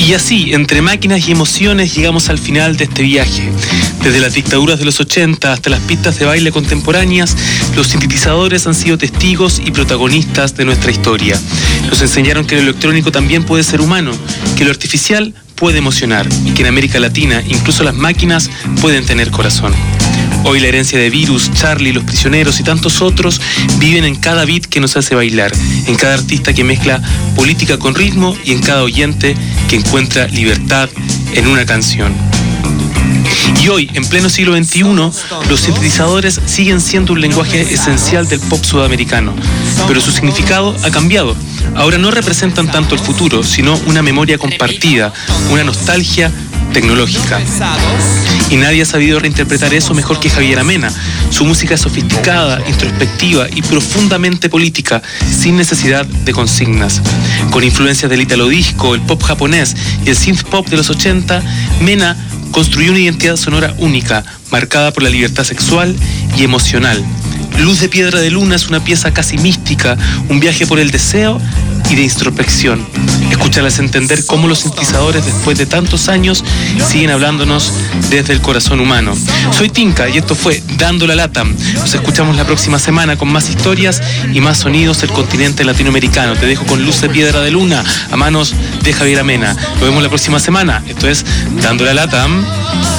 Y así, entre máquinas y emociones, llegamos al final de este viaje. Desde las dictaduras de los 80 hasta las pistas de baile contemporáneas, los sintetizadores han sido testigos y protagonistas de nuestra historia. Nos enseñaron que lo electrónico también puede ser humano, que lo artificial puede emocionar y que en América Latina incluso las máquinas pueden tener corazón. Hoy la herencia de Virus, Charlie, Los Prisioneros y tantos otros viven en cada beat que nos hace bailar, en cada artista que mezcla política con ritmo y en cada oyente que encuentra libertad en una canción. Y hoy, en pleno siglo XXI, los sintetizadores siguen siendo un lenguaje esencial del pop sudamericano, pero su significado ha cambiado. Ahora no representan tanto el futuro, sino una memoria compartida, una nostalgia tecnológica. Y nadie ha sabido reinterpretar eso mejor que Javiera Mena. Su música es sofisticada, introspectiva y profundamente política, sin necesidad de consignas. Con influencias del italo disco, el pop japonés y el synth pop de los 80, Mena construyó una identidad sonora única, marcada por la libertad sexual y emocional. Luz de Piedra de Luna es una pieza casi mística, un viaje por el deseo y de introspección. Escucharlas entender cómo los sintetizadores, después de tantos años, siguen hablándonos desde el corazón humano. Soy Tinka y esto fue Dando la Lata. Nos escuchamos la próxima semana con más historias y más sonidos del continente latinoamericano. Te dejo con Luz de Piedra de Luna a manos de Javiera Mena. Nos vemos la próxima semana. Esto es Dando la Lata.